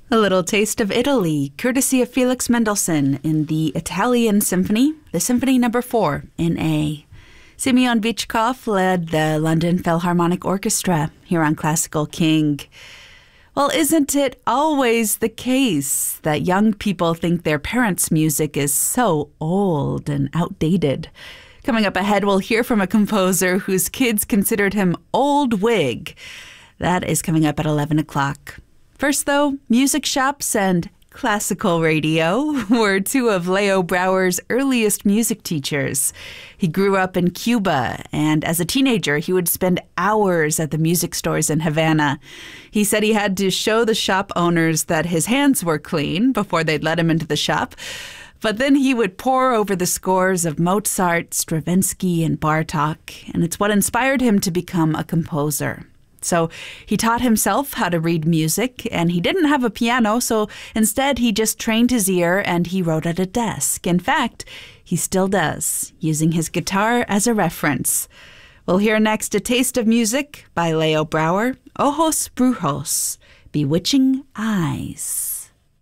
A little taste of Italy, courtesy of Felix Mendelssohn in the Italian Symphony, the Symphony No. 4 in A. Simeon Vychkov led the London Philharmonic Orchestra here on Classical King. Well, isn't it always the case that young people think their parents' music is so old and outdated? Coming up ahead, we'll hear from a composer whose kids considered him old wig. That is coming up at 11 o'clock. First, though, music shops and classical radio were two of Leo Brouwer's earliest music teachers. He grew up in Cuba, and as a teenager, he would spend hours at the music stores in Havana. He said he had to show the shop owners that his hands were clean before they'd let him into the shop. But then he would pore over the scores of Mozart, Stravinsky, and Bartók, and it's what inspired him to become a composer. So he taught himself how to read music, and he didn't have a piano, so instead he just trained his ear and he wrote at a desk. In fact, he still does, using his guitar as a reference. We'll hear next a taste of music by Leo Brouwer, Ojos Brujos, Bewitching Eyes.